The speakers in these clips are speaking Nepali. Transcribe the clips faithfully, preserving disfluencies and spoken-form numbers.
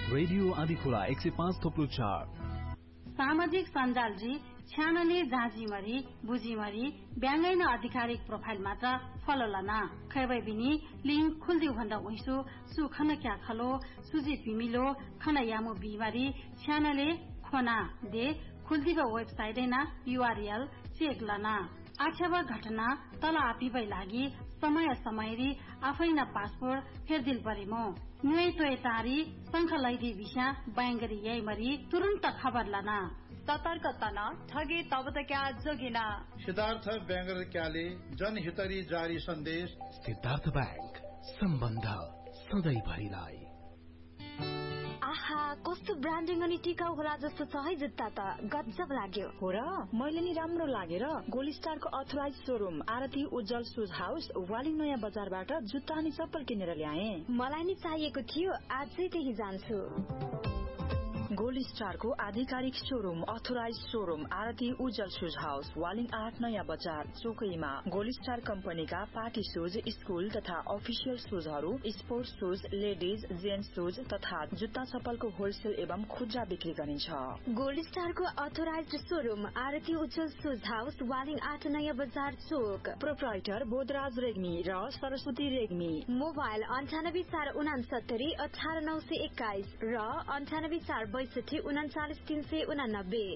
रेडियो आदिखोला एक सय पाँच थोप्लो चार। सामाजिक सञ्जालजी छ्यानले जाँजीमरी बुझीमरी ब्याङ्गैन आधिकारिक प्रोफाइल मात्र फलो लना खैबै बिनी लिंक खुल्दिउ भन्दा उइसु सुखन क्या खलो सुजी पिमिलो खन यामो बिमारी छ्यानले खोना दे खुल्दिब वेबसाइट ना यूआरएल चेक लना आक्षेप घटना तल आपिबै लागि समय समयरी आफैना पासपोर्ट फेरदिल परेमो नुई तोय तारी संख लैदी विषा बैंगरी यही मरी तुरंत खबर लना सतर्क तना ठगे तब त क्या जोगिना सिद्धार्थ बैंगर क्याले जनहितरी जारी सन्देश सिद्धार्थ बैंक सम्बन्ध सधैँ भरिलाई। आहा कस्तो ब्रान्डिङ अनि टिकाउ होला जस्तो छ है जुत्ता त गजब लाग्यो हो र मैले नि राम्रो लागेर गोल्ड स्टारको अथराइज शोरूम आरती उज्जवल शूज हाउस वाली नयाँ बजारबाट जुत्ता अनि चप्पल किनेर ल्याए। मलाई नि चाहिएको थियो आजै त्यही जान्छु। गोल्ड स्टारको आधिकारिक शोरूम अथराइज शोरूम आरती उज्जवल शूज हाउस वालिङ आठ नयाँ बजार चोकैमा गोल्ड स्टार कम्पनीका पार्टी शूज स्कूल तथा official शूजहरू sports shoes ladies gents shoes तथा जुत्ता चप्पलको होलसेल एवं खुद्रा बिक्री गरिन्छ। गोल्ड स्टारको अथराइज शोरूम आरती उज्जवल शूज हाउस वालिङ आठ नयाँ बजार चोक प्रोप्राइटर बोधराज रेग्मी र सरस्वती रेग्मी मोबाइल अन्ठानब्बे चार उनासत्तरी अठार नौ सय एक्काइस र अन्ठानब्बे चार बैसठी उनाचालिस तीन सय उनानब्बे।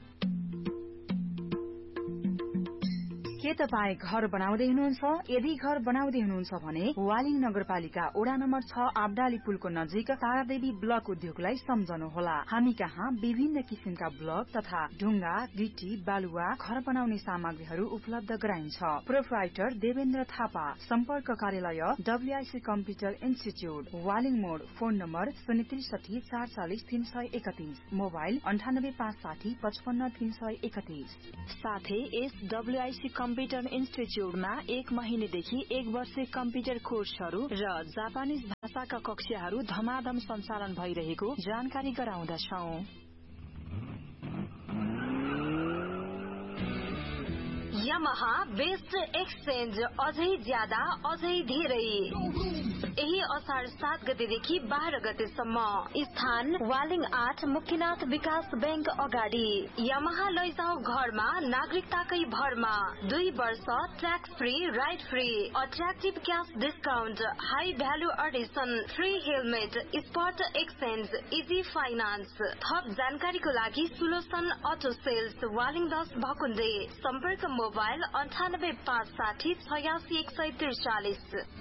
के तपाई घर बनाउँदै हुनुहुन्छ? यदि घर बनाउँदै हुनुहुन्छ भने वालिङ नगरपालिका ओडा नम्बर छ आबडाली पुलको नजिक तारादेवी ब्लक उद्योगलाई सम्झनु होला। हामी कहाँ विभिन्न किसिमका ब्लक तथा ढुङ्गा गिटी बालुवा घर बनाउने सामग्रीहरू उपलब्ध गराइन्छ। प्रोप्राइटर देवेन्द्र थापा सम्पर्क कार्यालय डब्ल्यूआईसी कम्प्युटर इन्स्टिच्यूट वालिङ मोड फोन नम्बर शून्य त्रिसठी चार चालिस तीन सय एकतीस मोबाइल अन्ठानब्बे पाँच साठी पचपन्न तीन सय एकतीस। साथै यस डब्ल्यूआईसी कम्प्युटर इन्स्टिच्यूटमा एक महिनेदेखि एक वर्ष कम्प्युटर कोर्सहरू र जापानिज भाषाका कक्षाहरू धमाधम सञ्चालन भइरहेको जानकारी गराउँदछौं। यामाहा बेस्ट एक्सचेन्ज अझै ज्यादा अझै धेरै यही असार सात गतेदेखि बाह्र गतेसम्म स्थान वालिङ आठ मुक्तिनाथ विकास बैंक अगाडि यामाहा लैजाऊ घरमा नागरिकताकै भरमा दुई वर्ष tax free ride free attractive cash discount high value Edison free helmet spot exchange easy finance. थप जानकारीको लागि सुलोसन अटो सेल्स वालिङ दस भकुण्डे सम्पर्क मोबाइल अन्ठानब्बे पाँच साठी छयासी एक सय त्रिचालिस।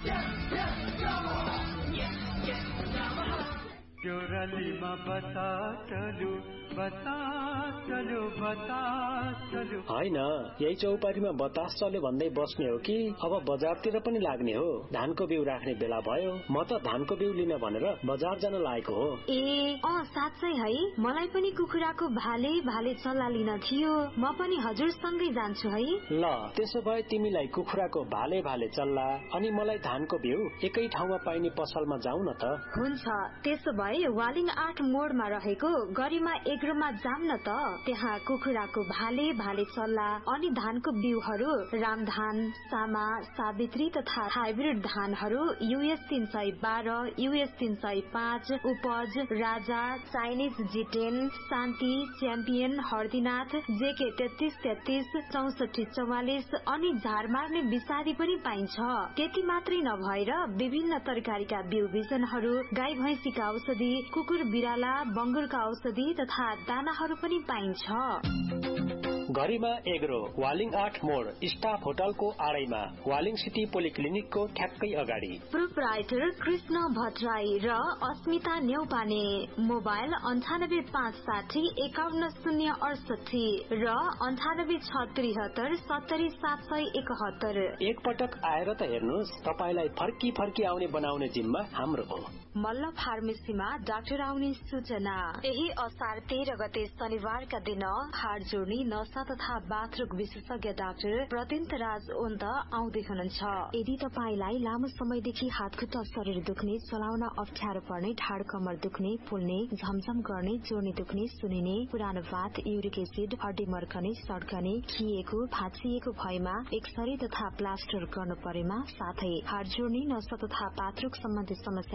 होइन यही चौपाटीमा बतास चल्यो भन्दै बस्ने हो कि अब बजारतिर पनि लाग्ने हो? धानको बिउ राख्ने बेला भयो। म त धानको बिउ लिन भनेर बजार जान लागेको हो। ए अँ साँच्चै है मलाई पनि कुखुराको भाले भाले चल्ला लिन थियो। म पनि हजुरसँगै जान्छु है। ल त्यसो भए तिमीलाई कुखुराको भाले भाले चल्ला अनि मलाई धानको बिउ एकै ठाउँमा पाइने पसलमा जाउँ न त। हुन्छ त्यसो भए वालिङ आठ मोडमा रहेको गरिमा एग्रोमा जाम न त। त्यहाँ कुखुराको भाले भाले चल्ला अनि धानको बिउहरू रामधान सामा सावित्री तथा हाइब्रिड धानहरू यूएस तीन सय बाह्र यूएस तीन सय पाँच उपज राजा चाइनिज जिटेन शान्ति च्याम्पियन हर्दीनाथ जेके तेत्तीस तेत्तीस चौसठी चौवालिस अनि झार मार्ने विषादी पनि पाइन्छ। त्यति मात्रै नभएर विभिन्न तरकारीका बिउ बिजनहरू गाई भैंसीका औषधि कुकुर बिराला बंगुरका औषधि तथा दानाहरू पनि पाइन्छ। गरिमा एग्रो वालिङ आठ मोड स्टाफ होटलको आडैमा वालिङ सिटी पोलिक्लिनिकको ठ्याक्कै अगाडि प्रोप्राइटर कृष्ण भट्टराई र अस्मिता न्यौपाने मोबाइल अन्ठानब्बे पाँच साठी एकाउन्न शून्य अडसठी र अन्ठानब्बे छ त्रिहत्तर सत्तरी सात सय एकहत्तर। एकपटक आएर त हेर्नुहोस्, तपाईलाई फर्की फर्की आउने बनाउने जिम्मा हाम्रो हो। मल्ल फार्मेसीमा डाक्टर आउने सूचना। यही असार तेह्र गते शनिबारका दिन हाड जोड्ने नसा तथा बाथरुम विशेषज्ञ डाक्टर प्रत्यन्त राज ओन्त आउँदै हुनुहुन्छ। यदि तपाईलाई लामो समयदेखि हात खुट्टा शरीर दुख्ने चलाउन अप्ठ्यारो पर्ने ढाड कमर दुख्ने फुल्ने झमझम गर्ने जोड्ने दुख्ने सुनिने पुरानो बात युरिक एसिड हड्डी मर्कने सड्कने खिएको भाँचिएको भएमा एक्सरे तथा प्लास्टर गर्नु परेमा साथै हाड जोड्ने नसा तथा बाथरुम सम्बन्धी समस्या भएका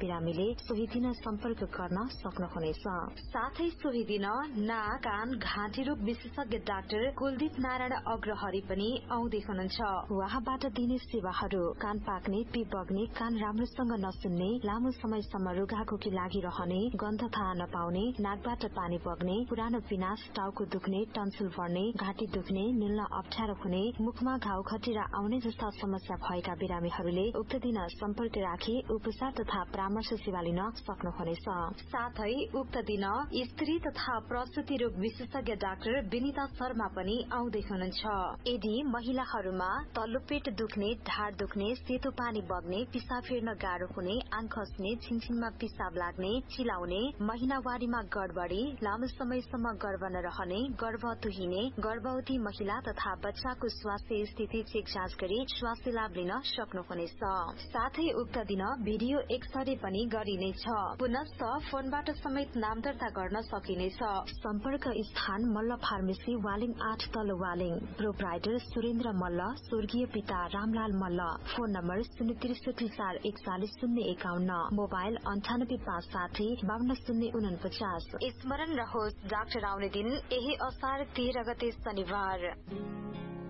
बिरामीले सोही दिन सम्पर्क गर्न सक्नुहुनेछ। साथै सोही दिन नाक कान घाँटी रोग विशेषज्ञ डाक्टर कुलदीप नारायण अग्रहरी पनि आउँदै हुनुहुन्छ। उहाँबाट दिने सेवाहरू कान पाक्ने, पिप बग्ने, कान राम्रोसँग नसुन्ने, लामो समयसम्म रुघाखोकी लागिरहने, गन्ध थाहा नपाउने, नाकबाट पानी बग्ने, पुरानो पिनास, टाउको दुख्ने, टन्सिल बढ्ने, घाँटी दुख्ने, निल्न अप्ठ्यारो हुने, मुखमा घाउ खटिरा आउने जस्ता समस्या भएका बिरामीहरूले उक्त दिन सम्पर्क राखी उपचार तथा परामर्श सेवा लिन सक्नुहुनेछ। साथै उक्त दिन स्त्री तथा प्रसुति रोग विशेषज्ञ डाक्टर विनिता शर्मा पनि आउँदै हुनुहुन्छ। यदि महिलाहरूमा तल्लो पेट दुख्ने, ढाड दुख्ने, सेतो पानी बग्ने, पिसाब फेर्न गाह्रो हुने, आङ खस्ने, छिनछिनमा पिसाब लाग्ने, चिलाउने, महिनावारीमा गडबडी, लामो समयसम्म गर्भ नरहने, गर्भ तुहिने, गर्भवती महिला तथा बच्चाको स्वास्थ्य स्थिति चेक जाँच गरी स्वास्थ्य लाभ लिन सक्नुहुनेछ। साथै उक्त दिन भिडियो एक्सरे पनि गरिनेछ। पुनश्च फोनबाट समेत नाम दर्ता गर्न सकिनेछ। सम्पर्क स्थान मल्ल फार्मेसी, वालिङ आठ तल वालिङ। प्रोप्राइटर सुरेन्द्र मल्ल, स्वर्गीय पिता रामलाल मल्ल। फोन नम्बर शून्य त्रिसठी चार एकचालिस शून्य एकाउन्न, मोबाइल अन्ठानब्बे पाँच साठी बावन्न शून्य उनपचास। स्मरण रहोस्, डाक्टर आउने दिन यही असार तेह्र गते शनिबार।